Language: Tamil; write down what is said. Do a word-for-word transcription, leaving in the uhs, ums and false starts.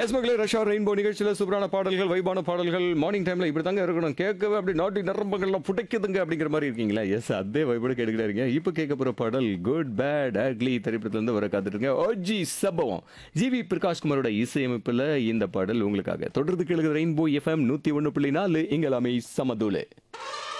எஸ் மகளே ரஷா ரெயின்போ நிகழ்ச்சியில் சூப்பரான பாடல்கள் வைபான பாடல்கள் மார்னிங் டைமில் இப்படி தாங்க இருக்கணும் கேட்கவே அப்படி நாட்டி நரம்புகள்லாம் புடைக்குதுங்க அப்படிங்கிற மாதிரி இருக்கீங்களா எஸ் அதே வைபோட கேட்டுக்கிட்டே இருக்கீங்க இப்போ கேட்க போகிற பாடல் குட் பேட் அக்லி திரைப்படத்துலேருந்து வர காத்துட்டுருங்க ஓஜி சம்பவம் ஜிவி பிரகாஷ்குமாரோட இசையமைப்பில் இந்த பாடல் உங்களுக்காக தொடர்ந்து கேளுங்க ரெயின்போ எஃப்எம் நூற்றி ஒன்று புள்ளி நாலு இங்கலாமே சமதூளு